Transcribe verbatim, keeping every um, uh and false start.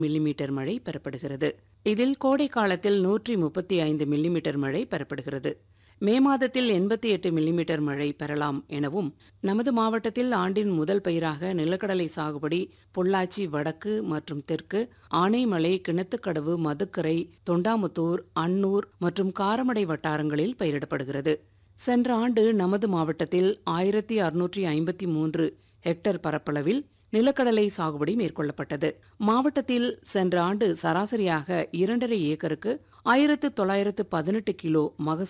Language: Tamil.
மில்லிமீட்டர் மழை பெறப்படுகிறது. இதில் கோடை காலத்தில் நூற்றி முப்பத்தி ஐந்து மில்லிமீட்டர் மழை பெறப்படுகிறது. மே மாதத்தில் எண்பத்தி எட்டு மில்லிமீட்டர் மழை பெறலாம் எனவும், நமது மாவட்டத்தில் ஆண்டின் முதல் பயிராக நிலக்கடலை சாகுபடி பொள்ளாச்சி வடக்கு மற்றும் தெற்கு, ஆனைமலை, கிணத்துக்கடவு, மதுக்கரை, தொண்டாமுத்தூர், அன்னூர் மற்றும் காரமடை வட்டாரங்களில் பயிரிடப்படுகிறது. சென்ற ஆண்டு நமது மாவட்டத்தில் ஆயிரத்தி அறுநூற்றி ஐம்பத்தி மூன்று ஹெக்டேர் பரப்பளவில் நிலக்கடலை சாகுபடி மேற்கொள்ளப்பட்டது. மாவட்டத்தில் சென்ற ஆண்டு சராசரியாக இரண்டரை ஏக்கருக்கு ஆயிரத்து தொள்ளாயிரத்து பதினெட்டு கிலோ மகசூல்